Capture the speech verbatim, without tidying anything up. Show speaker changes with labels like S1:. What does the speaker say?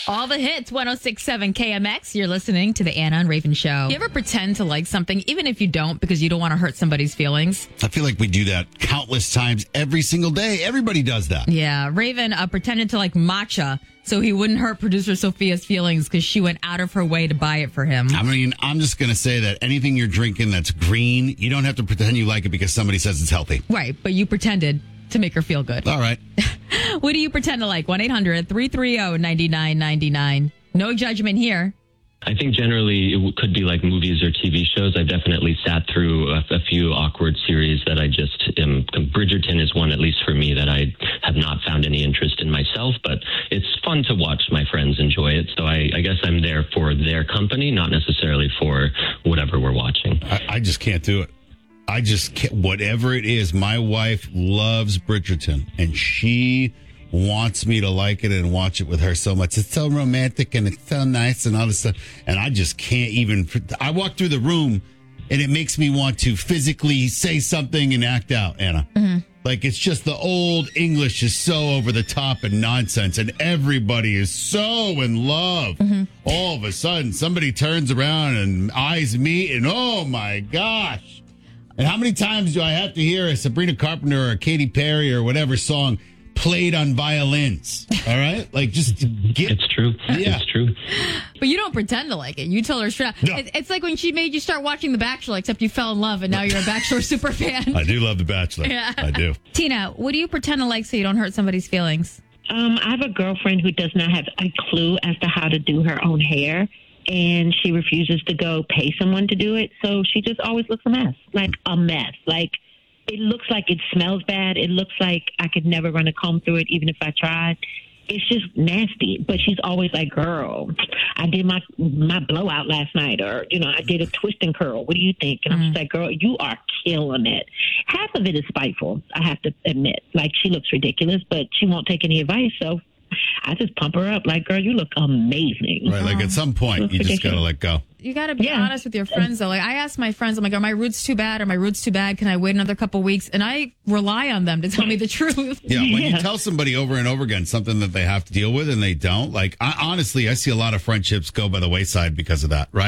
S1: All the hits, one oh six point seven K M X. You're listening to the Anna and Raven Show. You ever pretend to like something, even if you don't, because you don't want to hurt somebody's feelings?
S2: I feel like we do that countless times every single day. Everybody does that.
S1: Yeah. Raven uh, pretended to like matcha so he wouldn't hurt producer Sophia's feelings because she went out of her way to buy it for him.
S2: I mean, I'm just going to say that anything you're drinking that's green, you don't have to pretend you like it because somebody says it's healthy.
S1: Right. But you pretended to make her feel good.
S2: All right.
S1: What do you pretend to like? one eight hundred three three zero nine nine nine nine. No judgment here.
S3: I think generally it could be like movies or T V shows. I've definitely sat through a, a few awkward series that I just am. Bridgerton is one, at least for me, that I have not found any interest in myself, but it's fun to watch my friends enjoy it. So I, I guess I'm there for their company, not necessarily for whatever we're watching.
S2: I, I just can't do it. I just can't. Whatever it is, my wife loves Bridgerton, and she wants me to like it and watch it with her so much. It's so romantic and it's so nice and all this stuff. And I just can't even. I walk through the room and it makes me want to physically say something and act out, Anna. Mm-hmm. Like it's just the old English is so over the top and nonsense and everybody is so in love. Mm-hmm. All of a sudden, somebody turns around and eyes me and oh my gosh. And how many times do I have to hear a Sabrina Carpenter or a Katy Perry or whatever song played on violins? All right? Like, just get...
S3: It's true.
S2: Yeah.
S3: It's true.
S1: But you don't pretend to like it. You tell her straight out.
S2: No.
S1: It's like when she made you start watching The Bachelor, except you fell in love and now you're a Bachelor super fan.
S2: I do love The Bachelor.
S1: Yeah.
S2: I do.
S1: Tina, what do you pretend to like so you don't hurt somebody's feelings?
S4: Um, I have a girlfriend who does not have a clue as to how to do her own hair, and she refuses to go pay someone to do it, so she just always looks a mess, like a mess. Like, it looks like it smells bad. It looks like I could never run a comb through it, even if I tried. It's just nasty. But she's always like, girl, I did my my blowout last night, or, you know, I did a twist and curl. What do you think? And mm-hmm. I'm just like, girl, you are killing it. Half of it is spiteful, I have to admit. Like, she looks ridiculous, but she won't take any advice, so I just pump her up like, girl, you look amazing.
S2: Right, like at some point, you just got to let go.
S1: You got to be
S4: Yeah.
S1: honest with your friends, though. Like, I ask my friends, I'm like, are my roots too bad? Are my roots too bad? Can I wait another couple weeks? And I rely on them to tell me the truth.
S2: Yeah, when
S4: Yeah.
S2: you tell somebody over and over again something that they have to deal with and they don't, like, I, honestly, I see a lot of friendships go by the wayside because of that, right?